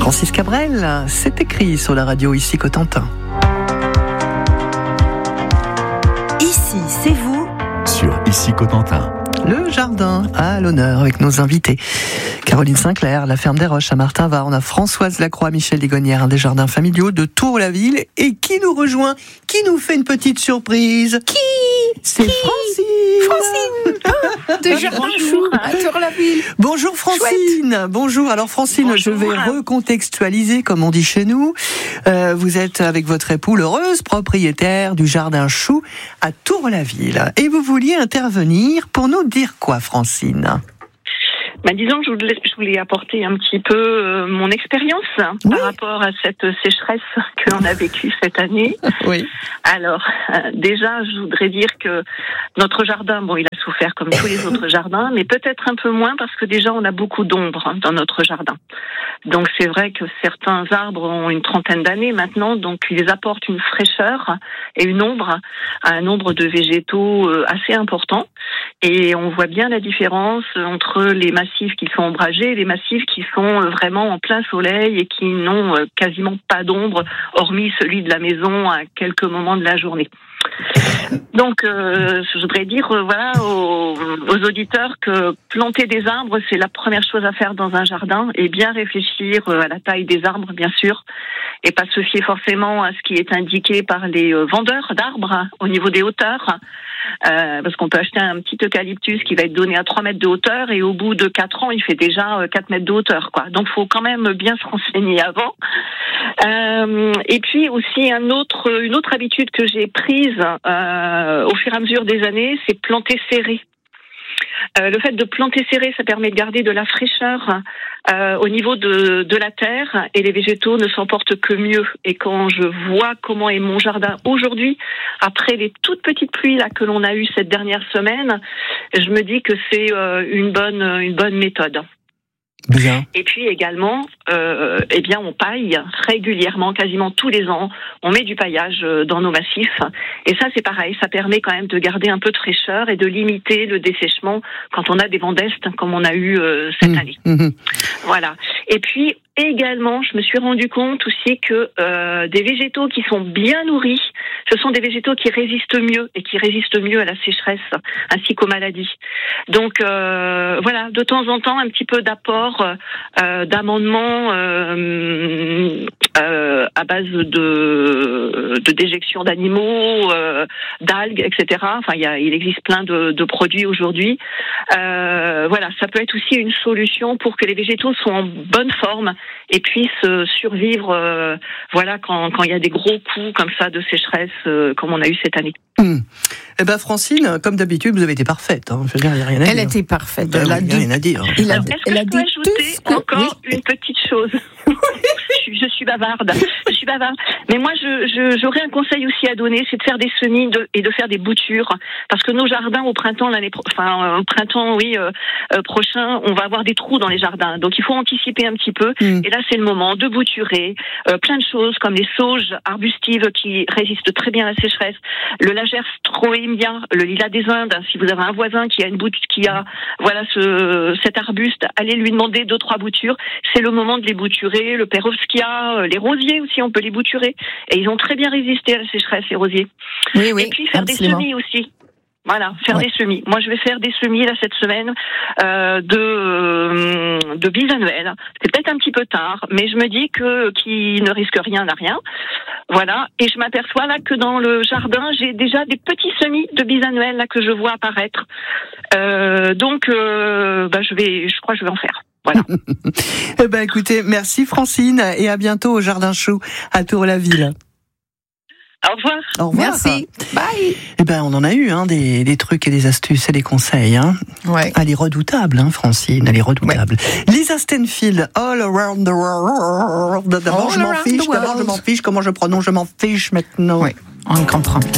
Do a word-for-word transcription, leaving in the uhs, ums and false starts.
Francis Cabrel, c'est écrit sur la radio Ici Cotentin. Ici, c'est vous. Sur Ici Cotentin. Le jardin à l'honneur avec nos invités. Caroline Sinclair, la ferme des Roches à Martin-Var. On a Françoise Lacroix, Michel Desgonnières, un des jardins familiaux de Tour-la-Ville. Et qui nous rejoint, qui nous fait une petite surprise. Qui C'est qui Francine. Francine de Jardin Chou à Tour-la-Ville. Bonjour Francine. Chouette. Bonjour. Alors Francine, Bonjour. Je vais recontextualiser comme on dit chez nous. Euh, vous êtes avec votre époux l'heureuse propriétaire du Jardin Chou à Tour-la-Ville. Et vous vouliez intervenir pour nous dire quoi, Francine ? Bah, disons que je voulais, je voulais apporter un petit peu euh, mon expérience oui. par rapport à cette sécheresse que l'on a vécue cette année. Oui. Alors, euh, déjà, je voudrais dire que notre jardin, bon, il a souffert comme tous les autres jardins, mais peut-être un peu moins parce que déjà, on a beaucoup d'ombre dans notre jardin. Donc, c'est vrai que certains arbres ont une trentaine d'années maintenant, donc ils apportent une fraîcheur et une ombre à un nombre de végétaux euh, assez important. Et on voit bien la différence entre les massifs qui sont ombragés et les massifs qui sont vraiment en plein soleil et qui n'ont quasiment pas d'ombre, hormis celui de la maison à quelques moments de la journée. Donc, euh, je voudrais dire euh, voilà, aux, aux auditeurs que planter des arbres, c'est la première chose à faire dans un jardin et bien réfléchir euh, à la taille des arbres, bien sûr, et pas se fier forcément à ce qui est indiqué par les euh, vendeurs d'arbres hein, au niveau des hauteurs. Euh, parce qu'on peut acheter un petit eucalyptus qui va être donné à trois mètres de hauteur et au bout de quatre ans, il fait déjà quatre mètres de hauteur, quoi. Donc, il faut quand même bien se renseigner avant. Euh, et puis aussi, un autre, une autre habitude que j'ai prise euh, au fur et à mesure des années, c'est planter serré. Euh, le fait de planter serré, ça permet de garder de la fraîcheur euh, au niveau de, de la terre et les végétaux ne s'en portent que mieux. Et quand je vois comment est mon jardin aujourd'hui, après les toutes petites pluies là que l'on a eues cette dernière semaine, je me dis que c'est euh, une bonne une bonne méthode. Bien. Et puis également, euh, eh bien, on paille régulièrement, quasiment tous les ans. On met du paillage dans nos massifs. Et ça, c'est pareil. Ça permet quand même de garder un peu de fraîcheur et de limiter le dessèchement quand on a des vents d'est, comme on a eu euh, cette mmh. année. Mmh. Voilà. Et puis, également, je me suis rendu compte aussi que euh, des végétaux qui sont bien nourris, ce sont des végétaux qui résistent mieux et qui résistent mieux à la sécheresse ainsi qu'aux maladies. Donc euh, voilà, de temps en temps, un petit peu d'apport euh, d'amendements euh, euh, à base de, de déjection d'animaux, euh, d'algues, et cetera. Enfin, il, y a, il existe plein de, de produits aujourd'hui. Euh, voilà, ça peut être aussi une solution pour que les végétaux soient en bonne forme et puissent survivre euh, voilà, quand, quand il y a des gros coups comme ça de sécheresse euh, comme on a eu cette année. Mmh. Eh ben Francine, comme d'habitude, vous avez été parfaite. Hein. Je veux dire, il n'y a rien à elle dire. Elle était parfaite. Ben, il n'y a rien à dire. Il a, Alors, est-ce que je peux ajouter que... encore oui. une petite chose je, je suis bavarde. Je suis bavarde. Mais moi, je, je, j'aurais un conseil aussi à donner, c'est de faire des semis de, et de faire des boutures, parce que nos jardins au printemps, l'année, pro... enfin au printemps, oui, euh, euh, prochain, on va avoir des trous dans les jardins. Donc il faut anticiper un petit peu. Mmh. Et là, c'est le moment de bouturer euh, plein de choses comme les sauges arbustives qui résistent très bien à la sécheresse, le Lagerstroemia, le lilas des Indes. Si vous avez un voisin qui a une bout, qui a voilà ce cet arbuste, allez lui demander deux trois boutures. C'est le moment de les bouturer. Le Perovskia, les rosiers aussi, on peut les bouturer. Et ils ont très bien résisté à la sécheresse, les rosiers. Oui, oui, et puis faire absolument. des semis aussi. Voilà, faire ouais. des semis. Moi, je vais faire des semis là cette semaine euh, de euh, de bisannuel. C'est peut-être un petit peu tard, mais je me dis que qui ne risque rien n'a rien. Voilà, et je m'aperçois là que dans le jardin, j'ai déjà des petits semis de bisannuel là que je vois apparaître. Euh, donc, euh, bah, je vais, je crois, que je vais en faire. Voilà. Eh ben, écoutez, merci Francine et à bientôt au Jardin Chou à Tour-la-Ville. Au revoir. Au revoir. Merci. Bye. Eh ben, on en a eu hein, des, des trucs et des astuces et des conseils. Hein. Ouais. Elle est redoutable, hein, Francine. Elle est redoutable. Ouais. Lisa Stanfield, All Around the World. D'abord, All je m'en fiche. D'abord, je m'en fiche. Comment je prononce, je m'en fiche maintenant. Oui, on comprend.